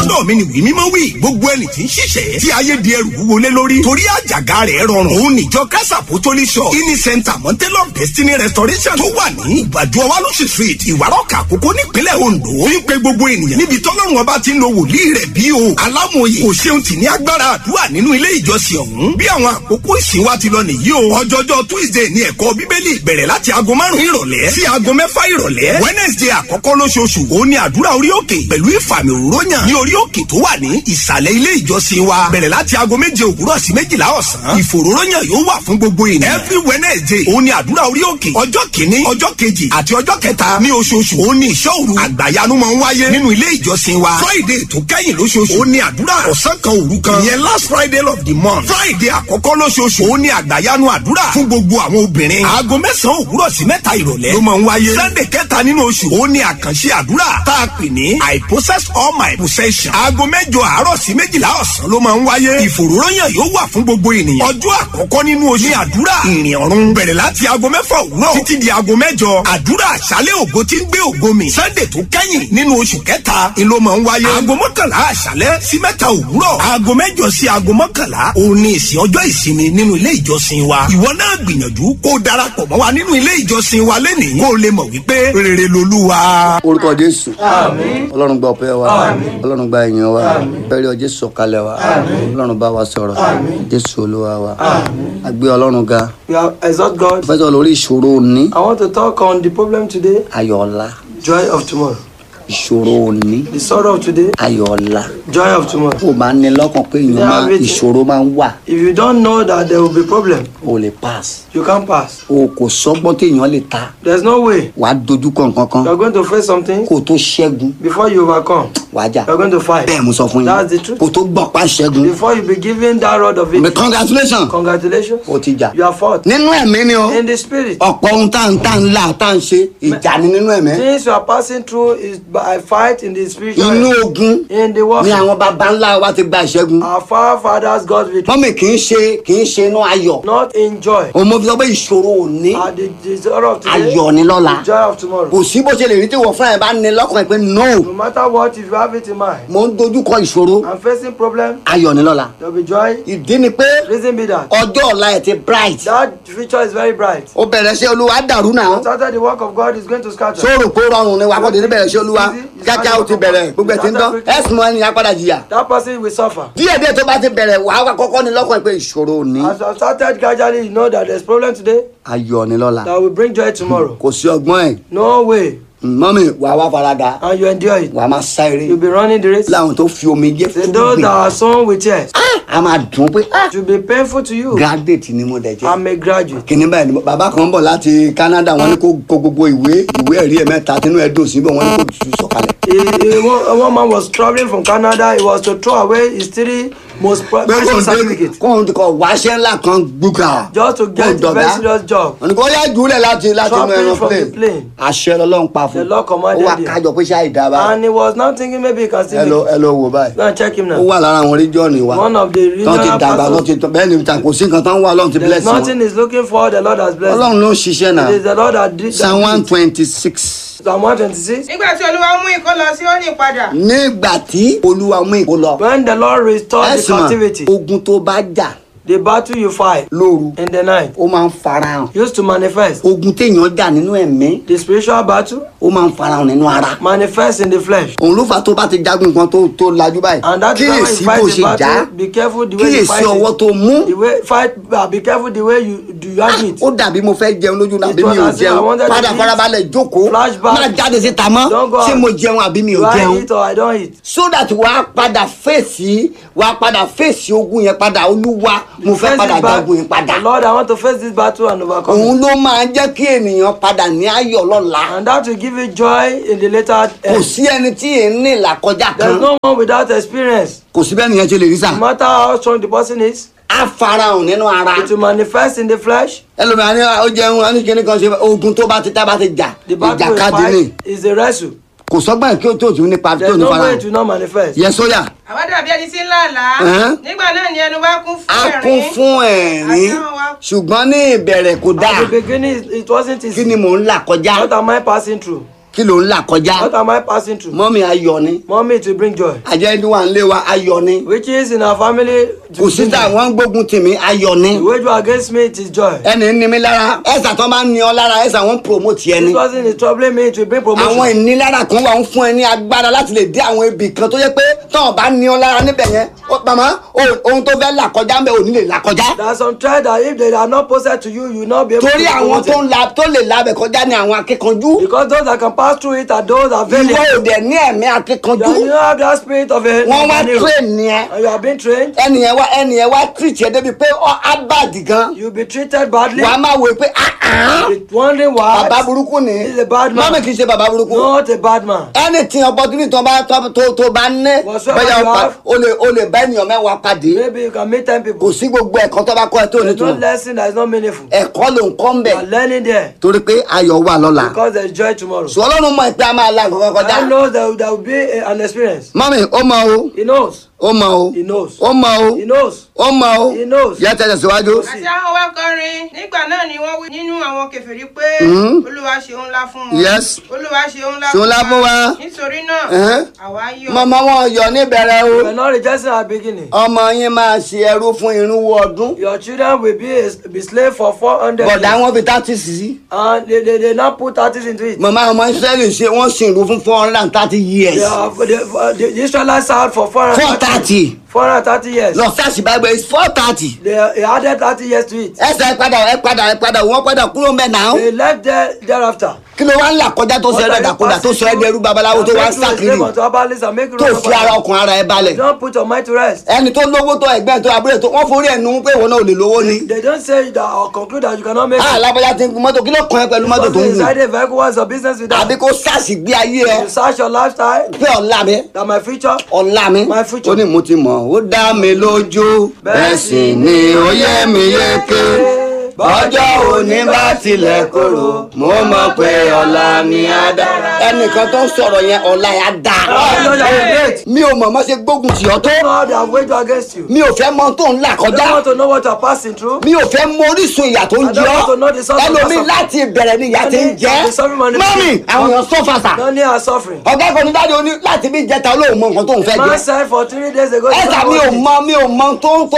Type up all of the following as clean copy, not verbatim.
lọ́dọ̀ mi ni wí mímọ́ wí gbogbo ẹni tí ń ṣiṣẹ́ tí ayé di ẹrù wọlé lórí torí àjàgà rẹ̀ rọrùn òun níjọ Christ Apostolic Church ini center Mountain of Destiny Restoration tó wà ní ìgbàjú ọwálóṣì street ìwárọ̀kà àkókò nípínlẹ̀ Ondo fi ń pe gbogbo ènìyàn níbi tọ́lọ́run ọba ti ń lo wòlíì rẹ̀ bí o alámòye kò ṣeun tì ní agbára àdúrà nínú ilé ìjọsìn ọ̀hún bí àwọn àkókò ìsìn wa ti lọ nìyí o ọjọ́jọ́ Tuesday ní ẹ̀kọ́ bíbélì bẹ̀rẹ̀ láti aago 5 ìrọ̀lẹ́ sí aago 6 ìrọ̀lẹ́ Wednesday àkọ́kọ́ lóṣooṣù ó ní àdúrà orí òkè pẹ̀lú ìfàmì òróró yàn ní orí òkè tó wà ní ìsàlẹ̀ ilé ìjọsìn wa bẹ̀rẹ̀ láti aago 7 òwúrọ̀ sí 12 ọ̀sán ìfòróróyàn yóò wà fún gbogbo ènìyàn every Wednesday ó ní àdúrà orí òkè ọjọ́ kìíní ọjọ́ kejì àti ọjọ́ kẹta ní oṣooṣù ó ní ìṣọ́ òru àgbàyanu máa ń wáyé nínú ilé ìjọsìn wa Friday tó kẹ́yìn lóṣooṣù ó ní àdúrà ọ̀sán kan òru kan ìyẹn last Friday of the month Friday àkọ́kọ́ lóṣooṣù ó ní àgbàyanu àdúrà fún gbogbo àwọn obìnrin aago 9 òwúrọ̀ sí 3 ìrọ̀lẹ́ ló máa ń wáyé Sunday kẹta nínú oṣù ó ní àkànṣe àdúrà tá a pè ní I possess all my possession aago 8 àárọ̀ sí 12 ọ̀sán ló máa ń wáyé ìfòróróyàn yóò wà fún gbogbo ènìyàn ọjọ́ àkọ́kọ́ nínú oṣù ní àdúrà ìrìn ọ̀run bẹ̀rẹ̀ láti aago 6 òwúrọ̀ títí di aago 8 àdúrà àṣálẹ́ ògo tí ń gbé ògo mi Sunday tó kẹ́yìn nínú oṣù kẹta ló máa ń wáyé aago 11 àṣálẹ́ sí 3 òwúrọ̀ aago 8 sí aago 11 òun ni ìsìn ọjọ́ ìsinmi nínú ilé ìjọsìn wa ìwọ náà gbìyànjú kó darapọ̀ mọ́ wa nínú ilé ìjọsìn wa lẹ́nìí kó o lè mọ̀ wípé rere lolúwa. orúkọ Jésù Ọlọ́run gba ọpẹ́ wa Ọlọ́run gba ìyìn wa bẹ̀rẹ̀ Jésù sọ̀kalẹ̀ wa Ọlọ́run bá wa sọ̀rọ̀ Jésù Olúwa wa a gbé Ọlọ́run ga. We exalt God. fẹ́ sọ lórí ìṣòro òní. I want to talk on the problem today. ayọ̀ ọ̀la. Joy of tomorrow. ìṣòro òní. The sorrow of today. ayọ̀ ọ̀la. Joy of tomorrow. o máa ní lọ́kàn pé ìṣòro máa ń wà. If you don't know that there will be problem, o lè pass. you can't pass. o kò sọ́gbọ́n téèyàn lè ta. There's no way. wàá dojú kọ nǹkan kan. You are going to face something. kó o tó ṣẹ́gun. Before you overcome. wàá jà. You are going to fight. bẹ́ẹ̀ mo sọ fún yín. That's the truth. kó o tó gbọ̀n pa ṣẹ́gun. Before you be given that rod of it. Congratulations. Congratulations. o ti jà. You are fought. nínú ẹ̀mí ni o. In the spirit. ọ̀pọ̀ ohun tá ń là tá ń ṣe ìjà ni nínú ẹ̀mí. Things you are passing through is by fight in the spiritual. inú ogun in the war. ni àwọn baba ńlá wa ti gba ìṣẹ́gun. Our forefathers got victory. mọ́mì kì í ṣe inú ayọ̀. Not in joy. o mo fi sọ pé ìṣòro òní The sorrow of today. ayọ̀ ni lọ́la. The joy of tomorrow. kò sí bó ṣe lè rí tí wọ́n fúnra ẹ̀ bá ní lọ́kàn ẹ̀ pé no. No matter what, if you have it in mind. mo ń dojú kọ ìṣòro. I'm facing problem. ayọ̀ ni lọ́la. There will be joy. ìdí ni pé Reason be that. ọjọ́ ọ̀la ẹ̀ ti bright. That future is very bright. ó bẹ̀rẹ̀ sí Olúwa dàrú náà. Started the work of God is going to scatter. sóòrò kó rọrùn ni wàá kọ́ tètè bẹ̀rẹ̀ sí Olúwa kíákíá ó ti bẹ̀rẹ̀ gbogbo ẹ̀ ti ń dán ẹ̀sùn mọ́ ẹni apádà jìyà. That person will suffer. díẹ̀díẹ̀ tó bá ti bẹ̀rẹ̀ wàá wá kọ́kọ́ ní lọ́kàn pé ìṣòro òní. As I started gradually, you know that there's problem today ayọ̀ ni lọ́la. that will bring joy tomorrow. kò sí ọgbọ́n ẹ̀. No way. mọ́mì wàá wá farada. And you endure it. wàá máa sá eré. You'll be running the race. láwọn tó fi omi jẹ́ Say fún those gbìn. that are sown with tears. a máa dùn pé It will be painful to you. graduate ni mo dẹ̀ jẹ́. I'm a graduate. kìnní báyìí ni bàbá kan bọ̀ láti Canada wọ́n ní kó gbogbo ìwé ẹ̀rí ẹ̀ mẹ́ta tínú ẹ̀ dùn síbẹ̀ wọ́n ní kó tù sọ̀kalẹ̀. One man was traveling from Canada. He was to throw away his 3 most precious certificates. kóhun ti kọ wáṣẹ́ ńlá kan gbúgà. Just to get a very serious job. wọ́n ní kó yá jùlẹ̀ láti mú Dropping from the aeroplane. plane. àṣẹ lọ́lọ́run pa fún. The Lord ó commanded wá him. kájọ pé ṣáà ìdábà. And he was not thinking maybe he can still make it. ẹ lọ wò báyìí. Go and check him ó now. wà lára àwọn region wa. One of the tán ti regional dàgbà tán pastors. ti bẹ́ẹ̀ ni kò sí nǹkan tán wà Ọlọ́run ti There's bless wọn. nothing he's looking for. The Lord has blessed him. Ọlọ́run ló ń ṣiṣẹ́ náà. It is the Lord that did Psalm that. 126. Psalm 126. nígbà tí Olúwa mú ìkó lọ sí Síónì padà. nígbà tí Olúwa mú ìkó lọ. When the Lord restored the ẹ̀sùn captivity, ogun tó bá jà the battle you fight lóru in the night ó máa ń farahàn. used to manifest. ogun téèyàn jà nínú ẹ̀mí The spiritual battle ó máa ń farahàn nínú ara. manifests in the flesh. òun ló fà tó bá ti jagun nǹkan tó lajú báyìí. And that is why when you kíyèsí fight bó the ṣe jà battle, be careful the way you fight kíyèsí ọwọ́ it. tó mú. The way fight, be careful the way you have it. ó dàbí mo fẹ́ jẹun lójú náà It bí mi ò was as if I jẹun wanted to padà eat. farabalẹ̀ jókòó Flashback. má jáde síta mọ́ Don't go ṣé out. mo jẹun àbí mi Do ò I jẹun. eat or I don't eat? so that wàá padà fèsì ogun yẹn padà Olúwa mo fẹ́ Face padà it back. jagun yẹn padà. Lord, I want to face this battle and overcome òun it. ló máa jẹ́ kí ènìyàn padà ní ayọ̀ lọ́la. And that will give you joy in the later kò end. sí ẹni tí èyí ní ìlàkọjá There's kan no one without experience. kò sí bẹ́ẹ̀ nìyẹn ṣe lè rí sà. No matter how strong the person is, á farahàn nínú ara. it will manifest in the flesh. ẹlòmíràn ni ó jẹun á ní kíní kan ṣe ogun tó bá ti jà The battle we ìjàkadì ni fight is a wrestle. kò sọ́gbọ́n kí ó tó tún nípa tó There's ní no way farahàn. it will not manifest. yẹ sóyà àwa dàbí ẹni tí ń lá àlá. nígbà náà ni ẹnu wa kún fún á ẹ̀rín. kún fún ẹ̀rín ṣùgbọ́n ní ìbẹ̀rẹ̀ kò At dáa the beginning, it wasn't kí easy. ni mò ń là kọjá What am I passing through? kí ló ń là kọjá. What am I passing through? mọ́mì ayọ̀ ni. Mommy, it will bring joy. àjẹ́ ní wà ń lé wa ayọ̀ ni. Which is in our family. kò sí tá wọ́n ń gbógun tì mí ayọ̀ ni. The wage war against me, it is joy. ẹni ní mi lára ẹ̀sà tó máa ń ní ọ lára ẹ̀sà wọ́n ń promote ẹni. This person is troubling me, it will bring promotion. àwọn ìnilára kan wà ń fún ẹ ní agbára láti lè dé àwọn ibì kan tó yẹ pé tọ́wọ́n bá ní ọ lára níbẹ̀ yẹn màmá ohun tó fẹ́ là kọjá ń bẹ ò ní lè là kọjá. There are some trials that if they are not posted to you, you will not be able torí to àwọn promote it. tó lè labẹ̀ kọjá ni àwọn akíkanjú. Because those that can pass through it are those that fail ìwọ it. ò dẹ̀ ní ẹ̀mí akíkanjú. You don't have that spirit of a wọ́n wá hero. train ni ẹ. And you have been trained, ẹnìyẹn wá treat ẹ débi pé á bàdì gan. you'll be treated badly. wàá máa wò pé With wondering why. bàbá burúkú ni. He's a bad man. mọ́mí kì í ṣe bàbá burúkú. Not a bad man. anything opportunity tó bá ní Whatsoever bóyá you have. o lè bá ènìyàn mẹ́wàá pàdé. Maybe you can meet 10 people. kò sí gbogbo ẹ̀kọ́ tó bá kọ́ ẹ tó There's no nítumọ̀. lesson that is not meaningful. ẹ̀kọ́ ló ń kọ́ ń You bẹ̀. are learning there torí pé ayọ̀ wà lọ́la. because there is joy tomorrow. sọ ọlọ́run mọ̀ pé a máa la nǹkan I kọjá. know there will be an experience. mọ́mí ó mọ o He knows. ó mọ o He knows. ó mọ o He knows. ó mọ o He knows. yẹ tẹ̀sẹ̀ síwájú. àti àwọn wá kọrin nígbà náà ni wọ́n wí nínú àwọn kèfèrí pé olúwa ṣeun ńlá fún wọn. Yes. olúwa ṣeun ńlá Ṣeun ńlá fún wa. nítorí náà àwa yọ̀. mọ́mọ́ wọn yọ níbẹ̀rẹ̀ You o. are not rejoicing at the beginning. ọmọ yín máa ṣe ẹrú fún irínwó ọdún. Your children will be slave for 400 bọ̀dá years. wọn fi 30 sí. And they now put 30 into it. màmá ọmọ israẹli ṣe wọ́n sin ìlú fún 430 years. The Israelites served for 430 years. lọ sáàsì bible is 430. They added 30 years to it. ẹsẹ̀ ẹ padà wọ́n padà kúrò mẹ́ náà. They left there thereafter. kí ló wá ń là kọjá tó sọ ẹ́ dàkúdà tó sọ ẹ́ dẹrú babaláwo tó wá ń sàkiri tó fi ara ọkàn ara ẹ balẹ̀. Don't put your mind to rest. ẹni tó lówó tó ẹgbẹ́ tó abúlé tó wọ́n forí ẹ̀ nu pé ìwọ náà ò lè lówó ni. They don't say that or conclude that you cannot make it. alábọ́já ti ń gun mọ́tò kí ló kàn ẹ́ pẹ̀lú mọ́tò tó ń Inside gùn. a vehicle, what's your business with that? àbí kó sáàsì gbé ayé ẹ You search your lifestyle, pé ọ̀la mi that my future. ọ̀la mi My future. ó ní mo ti mọ̀ ó dá mi lójú bẹ́ẹ̀ sì ni ó yé mi yéké bọ́jọ́ òní bá tilẹ̀ korò mo mọ̀ pé ọ̀la mi á dára. ẹnìkan tó ń sọ̀rọ̀ yẹn ọ̀la yẹn á dáa. mi ò mọ̀ mọ́ ṣe gbógun tì ọ́ tó. God they have waged war against you. mi ò fẹ́ mọ tó ń là I don't kọjá. want to know what you are passing through. mi ò fẹ́ mọ orísun ìyà tó ń I jẹ don't want to know ọ́. the source of ẹlòmíì your láti ìbẹ̀rẹ̀ ni ìyà ti ń jẹ́. mọ́mì àwọn èèyàn sọ́fà sà. None are suffering. ọ̀gá ìkànnì dáadé oní láti bí ìjẹta olóhùn mọ nǹkan tó ń fẹ́ Man jẹ. said for 3 days ago. ẹ̀sà mi ò mọ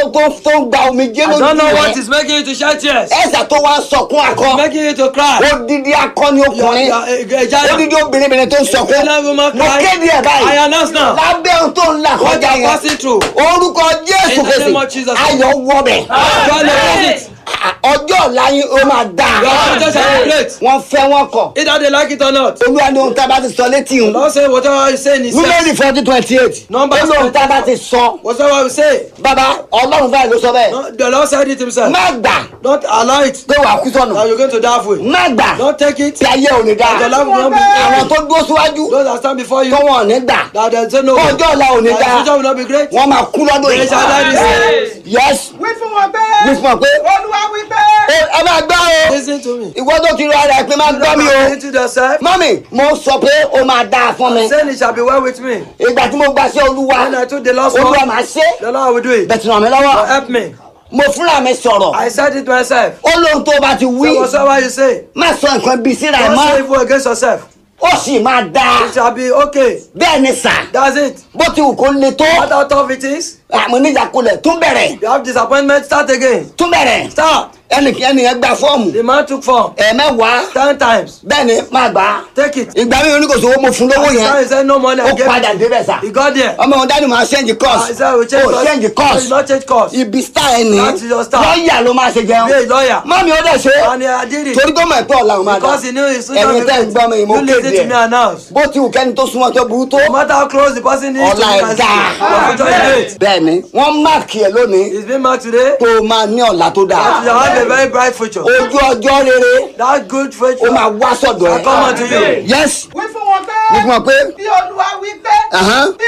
tó ń gba omijé I lójú don't know what rẹ̀. is making you to shed tears. ẹ̀sà tó wá ń sọkún akọ. Making you to cry. odidi akọni ọkùnrin Giant. odidi obìnrin tó ń sọkún. mo kéde ẹ̀ I báyìí announce now. lábẹ́ ohun tó ń là What you kọjá are yẹn passing through. orúkọ Jésù In the name of Kristi Jesus. ayọ̀ wọbẹ̀. God knows it. ọjọ́ ọ̀la yín ó máa dáa. Your future shall be great. wọ́n fẹ́ wọn kọ̀. Either they like it or not. olúwa ní ohun tá a bá ti sọ létí ìhun. Lord say whatever you say in his Númérì 40:28. Numbers olóhun tá a bá ti sọ. whatever we say. bàbá ọlọ́run báyìí ló sọ bẹ́ẹ̀. No, the Lord said it himself. má gbà Don't allow it pé wàá kú sọnù. that you're going to die for it. má gbà Don't take it. tí ayé ò ní dáa. Your life will not be àwọn great. tó dúró síwájú Those that stand before you. tó wọn ò ní gbà. That they say no. Kó ọjọ́ ọ̀la ò ní That dáa. the future will not be great. wọ́n máa kú lọ́dún They shall die this year. yes wí fún wọn pé wí fún ọ pé olúwa wí pé ẹ máa gbọ́ o. Listen to me. ìwọ tó ti rọ ara ẹ pé máa gbọ́ mi o. Listen to yourself. mọ́mì mo sọ pé ó máa dáa fún mi. Saying it shall be well with me. ìgbà tí mo gbà sí olúwa When I took the last olúwa one, máa ṣe the Lord will do it. bẹ̀tì ràn mí Lord, lọ́wọ́. help me. mo fúnra mi sọ̀rọ̀. I said it myself. ó lóhun tó bá ti So wí whatsoever you say, má sọ nǹkan bíi síra ẹ̀ don't say mọ́ evil against yourself. ó sì máa dáa. It shall be okay. bẹ́ẹ̀ ni sà That's it. bó ti wù kó le tó What tough it is, àmọ́ níjàkulẹ̀ tún bẹ̀rẹ̀ you have disappointment, start again. tún bẹ̀rẹ̀ Start. ẹnìyẹn gba fọ́ọ̀mù The man took form ẹ̀ẹ̀mẹ́wàá 10 times. bẹ́ẹ̀ ni máa gbà á. Take it. ìgbà mi ò ní kò sówó mo fún lówó He yẹn said no money. I ó gave padà it. débẹ̀ sà. He got there. ọmọ òun dání máa change course He said we change ó change He course did not change course. ibi star ẹni That's your star. lọ́ọ̀yà ló máa ṣe Be a jẹun lawyer. mọ́mí ó dẹ̀ ṣe And I did it. torí tó mọ̀ ẹ̀pẹ́ ọ̀la òun máa dá Because he knew his future ẹ̀yin will be tẹ́ ń gbọ́ mi great. mo You listen kéde to me ẹ̀ announce. bó ti wù kẹ́ni tó súnmọ́ tó burú tó No matter how close the person is to ọ̀la you, ẹ̀ dáa your future is great. bẹ́ẹ̀ ni wọ́n máàkì ẹ̀ lónìí It's been marked today. tó máa ní ọ̀la tó dáa You shall have a very bright future. ojú ọjọ́ rere That good ó future máa wá sọ̀dọ̀ shall come ẹ̀ unto you. yes wí fún wọn pé wí fún ọ pé bí olúwa wí pé Ahán. bí mo ti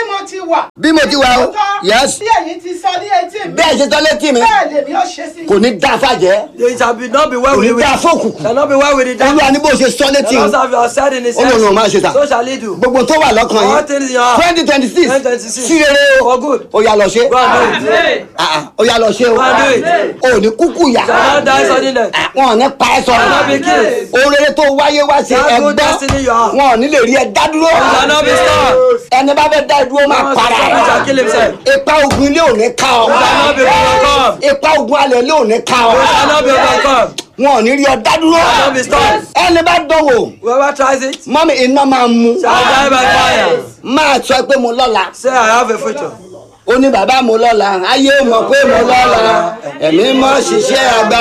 wà. bí mo ti wà o. yes. bí ẹ̀yin ti sọ ní etí mi. bẹ́ẹ̀ ṣe tọ́ létí mi. bẹ́ẹ̀ lèmi ó ṣe sí. kò ní dá fàjẹ́. It shall be not be well with kò ní dá fókùnkùn. shall not be well with the devil. olúwa ní bó ṣe sọ létí The o. Lord have said in his ó lòun ò máa ṣe sà. so shall he do. gbogbo tó wà lọ́kàn All yìí. things in your heart. 2026 2026. sí rere o. For good. ó yá lọ ṣe. Go and do it. ó yá lọ ṣe o. Go and do it. ò ní kúkú yá. Shall not die suddenly death. wọn ò ní pa ẹ́ Shall not be sọ̀rọ̀. killed. ohun rere tó wáyé wá ṣe That good ẹgbọ́n destiny you have. wọn ò ní lè rí ẹ dá dúró. Shall not be stopped. ẹni bá fẹ́ dá ẹ dúró máa para He shall kill himself. ipa ogun ilé ò ní ká ọ. Shall not be overcome. ipa ogun alẹ̀ ilé ò ní ká ọ. Shall not be overcome. wọn ò ní rí ọ dá dúró. Shall not be stopped. ẹni bá dánwò Whoever tries it mọ́mí iná máa mú. shall die by fire. máa sọ pé mo lọ́la. Say I have a future. ó ní bàbá mo lọ́la ayé mọ̀ pé mo lọ́la ẹ̀mí mọ́ ṣiṣẹ́ àgbà